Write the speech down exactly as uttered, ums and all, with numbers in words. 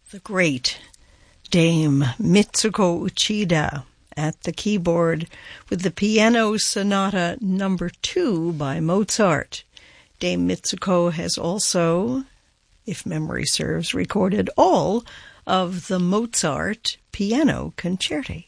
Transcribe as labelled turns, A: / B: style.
A: The great Dame Mitsuko Uchida at the keyboard with the Piano Sonata number two by Mozart. Dame Mitsuko has also, if memory serves, recorded all of the Mozart piano concerti.